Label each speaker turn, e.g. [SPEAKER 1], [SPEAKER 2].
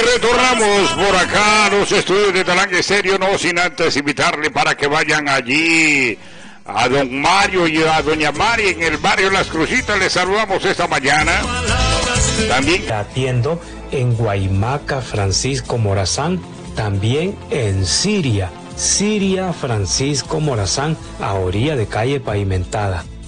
[SPEAKER 1] retornamos por acá a los estudios de Talangue Estéreo, no sin antes invitarle para que vayan allí a don Mario y a doña Mari en el barrio Las Crucitas. Les saludamos esta mañana. También
[SPEAKER 2] atiendo en Guaymaca, Francisco Morazán, también en Siria, Francisco Morazán, a orilla de calle pavimentada.